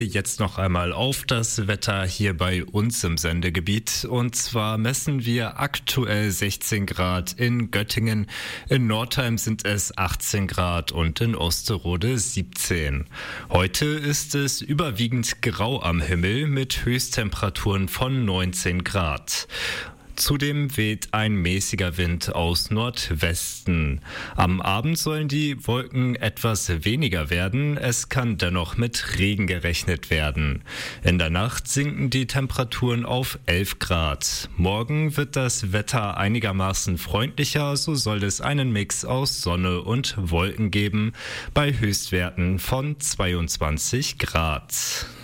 Jetzt noch einmal auf das Wetter hier bei uns im Sendegebiet. Und zwar messen wir aktuell 16 Grad in Göttingen. In Nordheim sind es 18 Grad und in Osterode 17. Heute ist es überwiegend grau am Himmel mit Höchsttemperaturen von 19 Grad. Zudem weht ein mäßiger Wind aus Nordwesten. Am Abend sollen die Wolken etwas weniger werden. Es kann dennoch mit Regen gerechnet werden. In der Nacht sinken die Temperaturen auf 11 Grad. Morgen wird das Wetter einigermaßen freundlicher. So soll es einen Mix aus Sonne und Wolken geben bei Höchstwerten von 22 Grad.